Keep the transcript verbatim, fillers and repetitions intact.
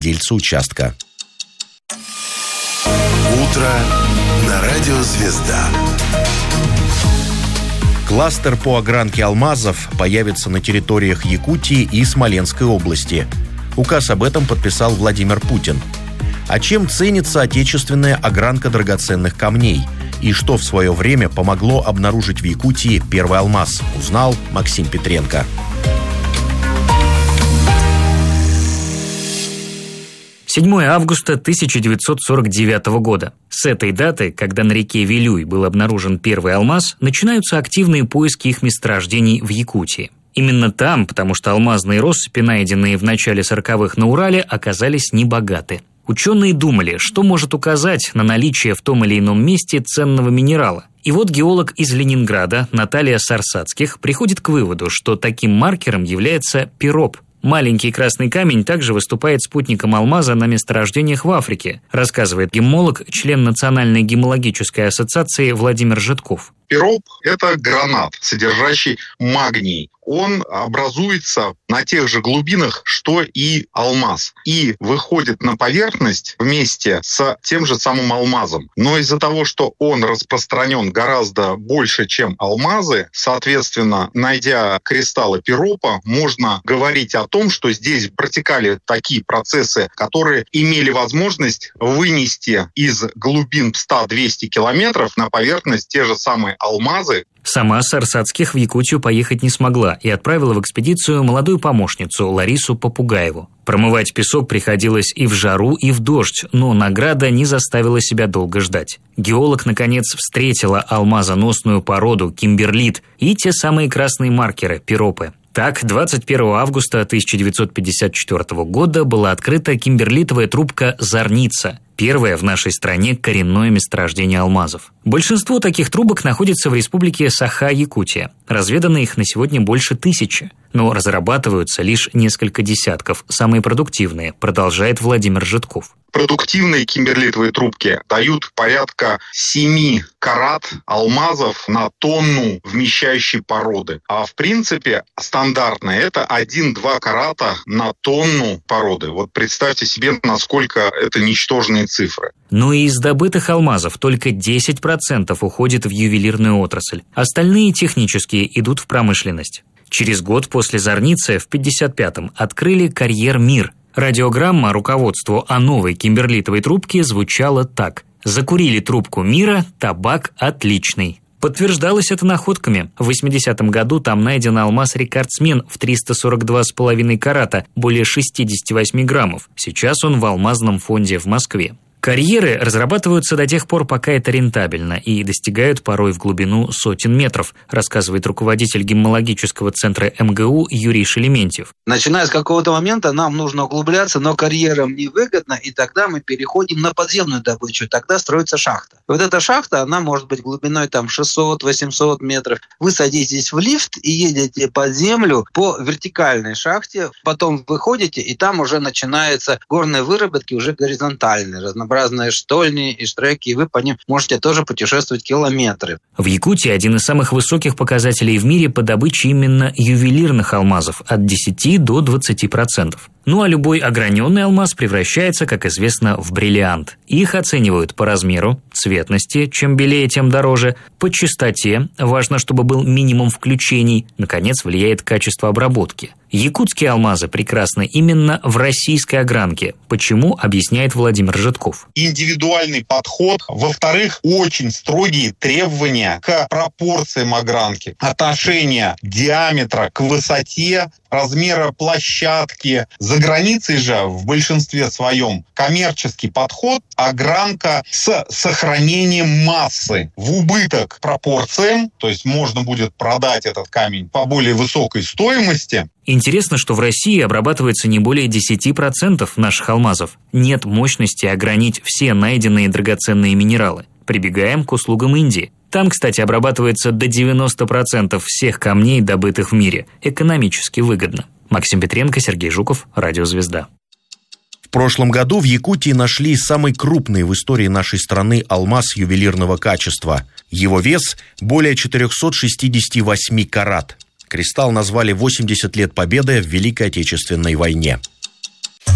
владельца участка. Утро на радио «Звезда». Кластер по огранке алмазов появится на территориях Якутии и Смоленской области. Указ об этом подписал Владимир Путин. А чем ценится отечественная огранка драгоценных камней? И что в свое время помогло обнаружить в Якутии первый алмаз, узнал Максим Петренко. седьмое августа тысяча девятьсот сорок девятого года. С этой даты, когда на реке Вилюй был обнаружен первый алмаз, начинаются активные поиски их месторождений в Якутии. Именно там, потому что алмазные россыпи, найденные в начале сороковых на Урале, оказались небогаты. Ученые думали, что может указать на наличие в том или ином месте ценного минерала. И вот геолог из Ленинграда Наталья Сарсацких приходит к выводу, что таким маркером является пироп. Маленький красный камень также выступает спутником алмаза на месторождениях в Африке, рассказывает гемолог, член Национальной гемологической ассоциации Владимир Житков. Пироп – это гранат, содержащий магний. Он образуется на тех же глубинах, что и алмаз, и выходит на поверхность вместе с тем же самым алмазом. Но из-за того, что он распространен гораздо больше, чем алмазы, соответственно, найдя кристаллы пиропа, можно говорить о том, что здесь протекали такие процессы, которые имели возможность вынести из глубин сто-двести километров на поверхность те же самые алмазы. Сама Сарсацких в Якутию поехать не смогла и отправила в экспедицию молодую помощницу Ларису Попугаеву. Промывать песок приходилось и в жару, и в дождь, но награда не заставила себя долго ждать. Геолог, наконец, встретила алмазоносную породу кимберлит и те самые красные маркеры – пиропы. Так, двадцать первого августа тысяча девятьсот пятьдесят четвёртого года была открыта кимберлитовая трубка «Зорница», первое в нашей стране коренное месторождение алмазов. Большинство таких трубок находится в республике Саха-Якутия. Разведано их на сегодня больше тысячи, но разрабатываются лишь несколько десятков, самые продуктивные, продолжает Владимир Житков. Продуктивные кимберлитовые трубки дают порядка семи карат алмазов на тонну вмещающей породы. А в принципе стандартное это один-два карата на тонну породы. Вот представьте себе, насколько это ничтожные цифры. Но и из добытых алмазов только десять процентов уходит в ювелирную отрасль. Остальные технические идут в промышленность. Через год после Зорницы в пятьдесят пятом открыли карьер «Мир». Радиограмма руководству о новой кимберлитовой трубке звучала так: «Закурили трубку Мира, табак отличный». Подтверждалось это находками. В восьмидесятом году там найден алмаз-рекордсмен в триста сорок два с половиной карата, более шестьдесят восемь граммов. Сейчас он в алмазном фонде в Москве. Карьеры разрабатываются до тех пор, пока это рентабельно, и достигают порой в глубину сотен метров, рассказывает руководитель гемологического центра эм гэ у Юрий Шелементьев. Начиная с какого-то момента нам нужно углубляться, но карьерам невыгодно, и тогда мы переходим на подземную добычу, тогда строится шахта. Вот эта шахта, она может быть глубиной там шестьсот-восемьсот метров. Вы садитесь в лифт и едете под землю по вертикальной шахте, потом выходите, и там уже начинаются горные выработки, уже горизонтальные, разнообразные. Разные штольни и штреки, и вы по ним можете тоже путешествовать километры. В Якутии один из самых высоких показателей в мире по добыче именно ювелирных алмазов – от десяти до двадцати процентов. Ну а любой ограненный алмаз превращается, как известно, в бриллиант. Их оценивают по размеру, цветности, чем белее, тем дороже, по чистоте, важно, чтобы был минимум включений, наконец, влияет качество обработки. Якутские алмазы прекрасны именно в российской огранке. Почему, объясняет Владимир Житков. Индивидуальный подход. Во-вторых, очень строгие требования к пропорциям огранки. Отношение диаметра к высоте, размера площадки. За границей же в большинстве своем коммерческий подход, огранка с сохранением массы в убыток пропорциям, то есть можно будет продать этот камень по более высокой стоимости. Интересно, что в России обрабатывается не более десяти процентов наших алмазов. Нет мощности огранить все найденные драгоценные минералы. Прибегаем к услугам Индии. Там, кстати, обрабатывается до девяноста процентов всех камней, добытых в мире. Экономически выгодно. Максим Петренко, Сергей Жуков, Радио «Звезда». В прошлом году в Якутии нашли самый крупный в истории нашей страны алмаз ювелирного качества. Его вес более четырехсот шестидесяти восьми карат. Кристалл назвали «восемьдесят лет победы в Великой Отечественной войне».